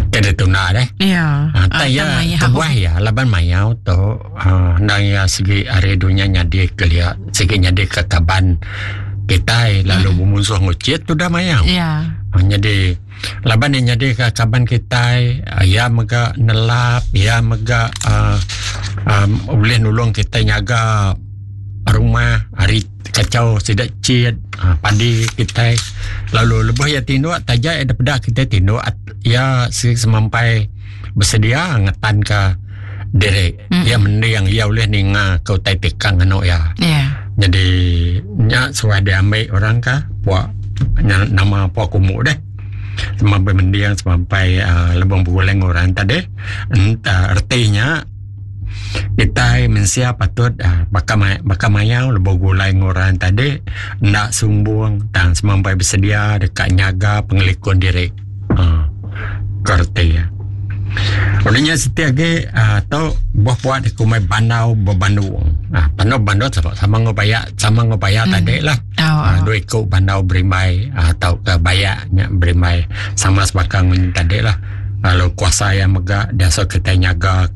Kada tuna deh. Ya. Taya kebuah ya laban mayau to naya segi area dunia nyadi kelia segi nyadi ke kaban kita lalu memusuh ngucit tu dah mayau. Ya. Jadi laban yang nyadi ke kaban kita ya mega nelap ya mega boleh nulung kita nyaga rumah hari kacau sidak cit padi kita lalu lebih ya tinduk tajak ada pedak kita tinduk ya semampai bersedia ngetan ke diri ya mende yang ia boleh ninga kau tai tekang anu ya jadi nya suai diambil orang ka puak nama puak kumuk deh semampai mende yang semampai lebong buleng orang tadi artinya kita mensia patut bakamayau lebih gulai ngoran tadi nak sumbung dan semampai bersedia dekat nyaga pengelikun diri kerti ya olehnya setiap lagi atau buat di kumai bandau berbandung bandau sama ngobaya tadi lah dua ikut bandau berimbai atau ke bayaknya berimbai sama sebakang tadi lah lalu kuasa yang megak dasar kita nyaga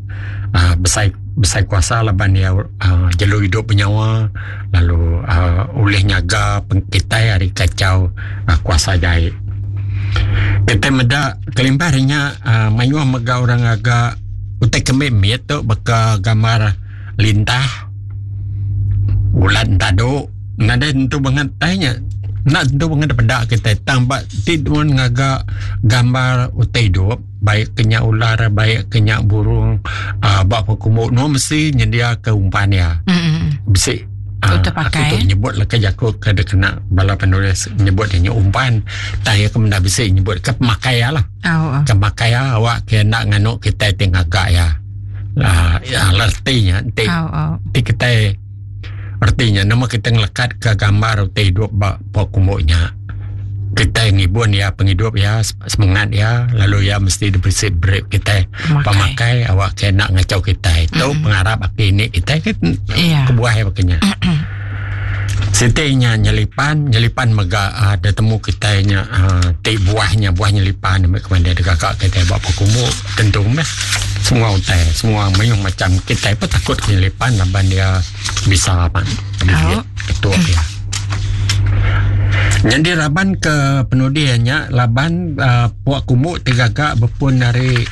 besar kuasa laban dia jalur hidup penyawa lalu oleh nyaga kita hari kacau kuasa jahit kita meda kelimparnya mayuah mega orang agak utai kemimit tu beka gambar lintah bulan tado nada tentu banget tanya nak tentu banget pedak kita tambah tidun ngaga gambar utai hidup baik kenyak ular baik kenyak burung bak kumuk no mesti nyedia ke umpan ya besi aku tu nyebut lah kejaku kada kena bala penulis nyebut hanya umpan tanya ke benda besi nyebut ke pemakai lah pemakai awak kena nganuk kita tengah agak ya artinya kita artinya nama kita ngelekat ke gambar utai hidup bak kumuknya kita yang ngibun ya penghidup ya semangat ya lalu ya mesti diberi break kita pemakai awak kena ngacau kita itu pengharap ini kita kebuah ya pakainya setinya nyelipan mega ada temu kita nya buah nyelipan kemana ada kakak kita bawa kumu tentu semua utai semua mayung macam kita pun takut nyelipan laban dia bisa apa itu ya. Jadi laban ke penudiannya laban puak kumuk tegagak berpun dari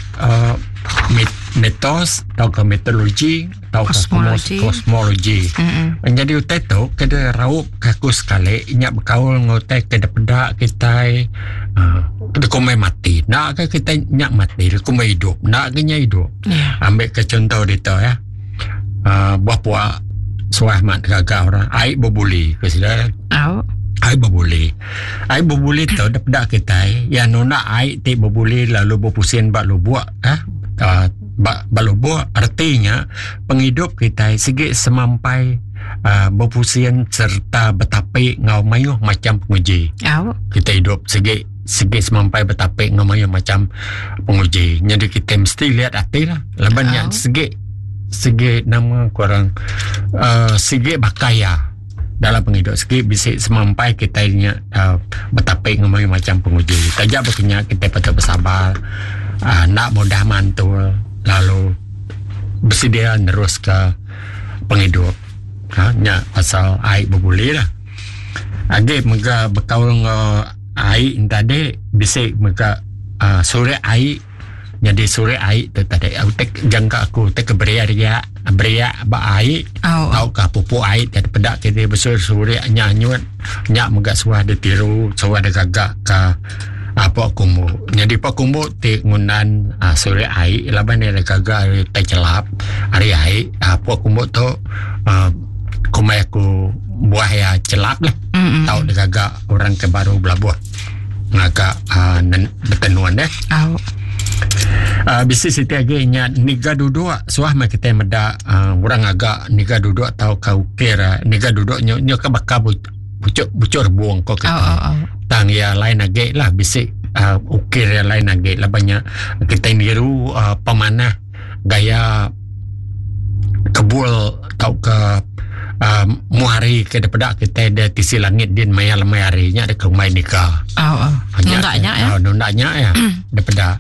mitos atau ke metodologi atau kosmologi. Jadi utai tu kada raup kaku sekali inyak berkaul ngotai kada pedak kita kada kumai mati nak ke kita nyak mati kumai hidup nak ke nyak hidup. Ambil ke contoh itu ya buah puak suah mat gagak orang air berbuli kesidar air berbuli tu dapat kita yang nona air ti berbuli lalu berpusing bak lubuk bak lubuk artinya penghidup kita segi semampai berpusing serta bertapik ngau mayuh macam penguji kita hidup segi semampai bertapik ngau mayuh macam penguji jadi kita mesti lihat hati lah lebannya segi nama kurang segi bakaya dalam penghidup segi bisa semampai kita ini bertapik ngomong macam penguji tajak berkenyak kita patut bersabar nak mudah mantul lalu bersedia terus ke penghidup nya pasal air berbuli lah ade mega berkaul dengan air tadi bisa mega sore air jadi sore air tu tadi tek jangka aku tek beria ba air au ka pupu air dan pedak kita besar sore nyanyut nyak mega suah de tiru suah de gagak ka apa kumbu jadi pak kumbu te ngunan sore air laban de gagak te celap hari air apa kumbu tu kumai aku buah ya celap lah tau de gagak orang ke baru belabuh ngagak betenuan deh bisnis itu agaknya niga duduk suah mak kita meda orang agak niga duduk atau kau kira niga duduk nyo ke bakal bucur buang kau kita tang ya lain agak lah bisik ukir ya lain agak lah banyak kita niru pemanah gaya kebul atau ke muhari ke daripada kita ada tisi langit din maya lemai harinya ada ke rumah nikah nundaknya ya daripada